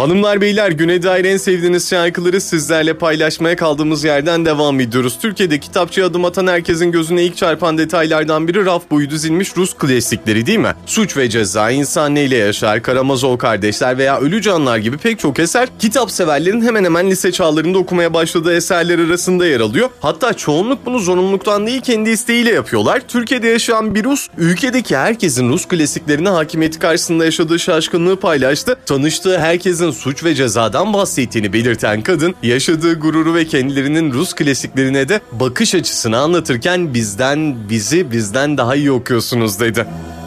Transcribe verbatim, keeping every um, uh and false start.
Hanımlar beyler, güne dair en sevdiğiniz şarkıları sizlerle paylaşmaya kaldığımız yerden devam ediyoruz. Türkiye'de kitapçıya adım atan herkesin gözüne ilk çarpan detaylardan biri raf boyu dizilmiş Rus klasikleri değil mi? Suç ve Ceza, İnsan Neyle Yaşar, Karamazov Kardeşler veya Ölü Canlar gibi pek çok eser kitap severlerin hemen hemen lise çağlarında okumaya başladığı eserler arasında yer alıyor. Hatta çoğunluk bunu zorunluluktan değil kendi isteğiyle yapıyorlar. Türkiye'de yaşayan bir Rus, ülkedeki herkesin Rus klasiklerine hakimiyeti karşısında yaşadığı şaşkınlığı paylaştı. Tanıştığı herkesin Suç ve Ceza'dan bahsettiğini belirten kadın, yaşadığı gururu ve kendilerinin Rus klasiklerine de bakış açısını anlatırken bizden, bizi bizden daha iyi okuyorsunuz dedi.